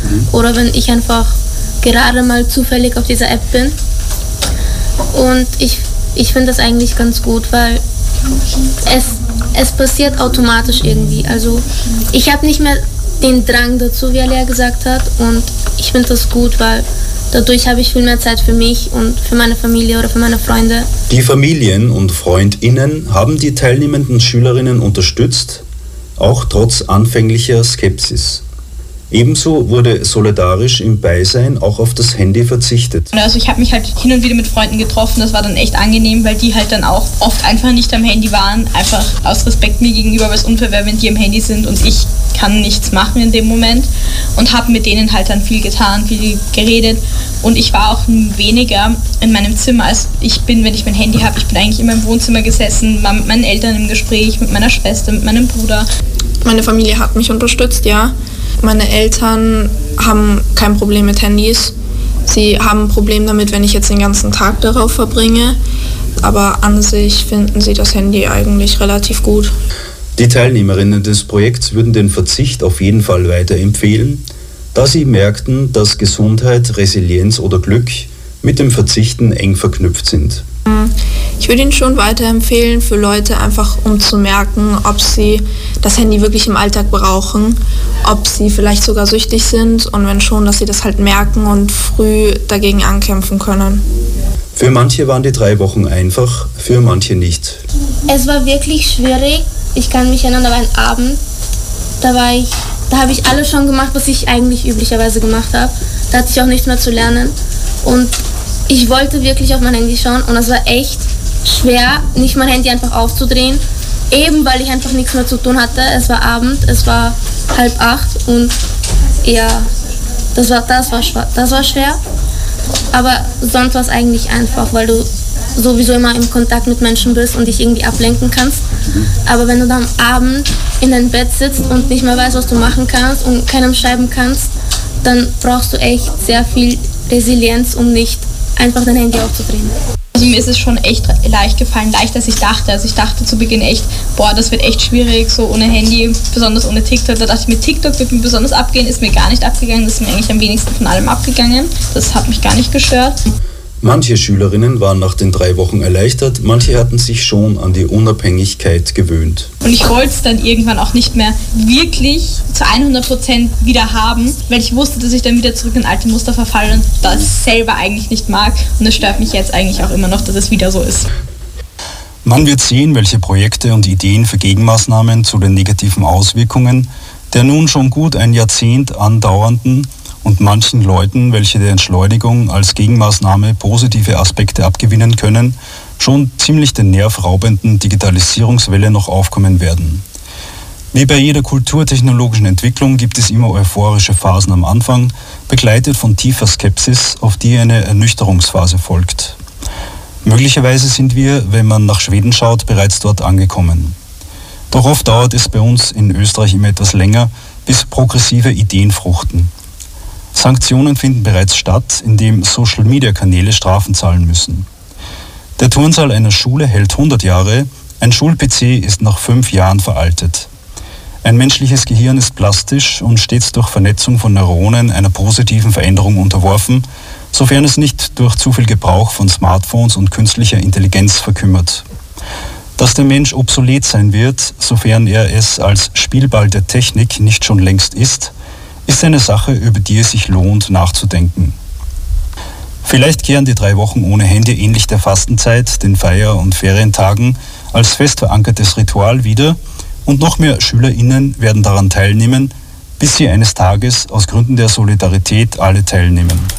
oder wenn ich einfach gerade mal zufällig auf dieser App bin. Und ich finde das eigentlich ganz gut, weil es passiert automatisch irgendwie. Also ich habe nicht mehr den Drang dazu, wie Alia gesagt hat, und ich finde das gut, weil dadurch habe ich viel mehr Zeit für mich und für meine Familie oder für meine Freunde. Die Familien und FreundInnen haben die teilnehmenden Schülerinnen unterstützt, auch trotz anfänglicher Skepsis. Ebenso wurde solidarisch im Beisein auch auf das Handy verzichtet. Also ich habe mich halt hin und wieder mit Freunden getroffen, das war dann echt angenehm, weil die halt dann auch oft einfach nicht am Handy waren, einfach aus Respekt mir gegenüber, weil es unfair wäre, wenn die am Handy sind und ich kann nichts machen in dem Moment, und habe mit denen halt dann viel getan, viel geredet, und ich war auch weniger in meinem Zimmer, als ich bin, wenn ich mein Handy habe. Ich bin eigentlich immer im Wohnzimmer gesessen, war mit meinen Eltern im Gespräch, mit meiner Schwester, mit meinem Bruder. Meine Familie hat mich unterstützt, ja. Meine Eltern haben kein Problem mit Handys. Sie haben ein Problem damit, wenn ich jetzt den ganzen Tag darauf verbringe. Aber an sich finden sie das Handy eigentlich relativ gut. Die Teilnehmerinnen des Projekts würden den Verzicht auf jeden Fall weiterempfehlen, da sie merkten, dass Gesundheit, Resilienz oder Glück mit dem Verzichten eng verknüpft sind. Ich würde ihn schon weiterempfehlen für Leute, einfach um zu merken, ob sie das Handy wirklich im Alltag brauchen, ob sie vielleicht sogar süchtig sind, und wenn schon, dass sie das halt merken und früh dagegen ankämpfen können. Für manche waren die 3 Wochen einfach, für manche nicht. Es war wirklich schwierig. Ich kann mich erinnern, da war ein Abend, da habe ich alles schon gemacht, was ich eigentlich üblicherweise gemacht habe. Da hatte ich auch nichts mehr zu lernen. Und ich wollte wirklich auf mein Handy schauen, und es war echt schwer, nicht mein Handy einfach aufzudrehen, eben weil ich einfach nichts mehr zu tun hatte. Es war Abend, es war 7:30 und ja, das war schwer. Aber sonst war es eigentlich einfach, weil du sowieso immer im Kontakt mit Menschen bist und dich irgendwie ablenken kannst. Aber wenn du dann am Abend in deinem Bett sitzt und nicht mehr weißt, was du machen kannst und keinem schreiben kannst, dann brauchst du echt sehr viel Resilienz, um nicht einfach dein Handy aufzudrehen. Also mir ist es schon echt leicht gefallen, leichter als ich dachte. Also ich dachte zu Beginn echt, das wird echt schwierig, so ohne Handy, besonders ohne TikTok. Da dachte ich mir, TikTok wird mir besonders abgehen, ist mir gar nicht abgegangen. Das ist mir eigentlich am wenigsten von allem abgegangen. Das hat mich gar nicht gestört. Manche Schülerinnen waren nach den 3 Wochen erleichtert, manche hatten sich schon an die Unabhängigkeit gewöhnt. Und ich wollte es dann irgendwann auch nicht mehr wirklich zu 100% wieder haben, weil ich wusste, dass ich dann wieder zurück in alte Muster verfalle und das selber eigentlich nicht mag. Und es stört mich jetzt eigentlich auch immer noch, dass es wieder so ist. Man wird sehen, welche Projekte und Ideen für Gegenmaßnahmen zu den negativen Auswirkungen der nun schon gut ein Jahrzehnt andauernden und manchen Leuten, welche der Entschleunigung als Gegenmaßnahme positive Aspekte abgewinnen können, schon ziemlich den nervraubenden Digitalisierungswelle noch aufkommen werden. Wie bei jeder kulturtechnologischen Entwicklung gibt es immer euphorische Phasen am Anfang, begleitet von tiefer Skepsis, auf die eine Ernüchterungsphase folgt. Möglicherweise sind wir, wenn man nach Schweden schaut, bereits dort angekommen. Doch oft dauert es bei uns in Österreich immer etwas länger, bis progressive Ideen fruchten. Sanktionen finden bereits statt, indem Social-Media-Kanäle Strafen zahlen müssen. Der Turnsaal einer Schule hält 100 Jahre, ein Schul-PC ist nach 5 Jahren veraltet. Ein menschliches Gehirn ist plastisch und stets durch Vernetzung von Neuronen einer positiven Veränderung unterworfen, sofern es nicht durch zu viel Gebrauch von Smartphones und künstlicher Intelligenz verkümmert. Dass der Mensch obsolet sein wird, sofern er es als Spielball der Technik nicht schon längst ist eine Sache, über die es sich lohnt, nachzudenken. Vielleicht kehren die 3 Wochen ohne Handy ähnlich der Fastenzeit, den Feier- und Ferientagen, als fest verankertes Ritual wieder, und noch mehr SchülerInnen werden daran teilnehmen, bis sie eines Tages aus Gründen der Solidarität alle teilnehmen.